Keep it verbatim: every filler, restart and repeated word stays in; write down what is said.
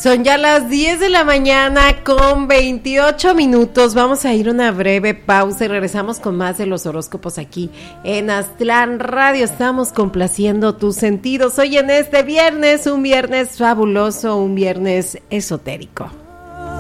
Son ya las diez de la mañana con veintiocho minutos. Vamos a ir a una breve pausa y regresamos con más de los horóscopos aquí en Aztlán Radio. Estamos complaciendo tus sentidos hoy en este viernes, un viernes fabuloso, un viernes esotérico.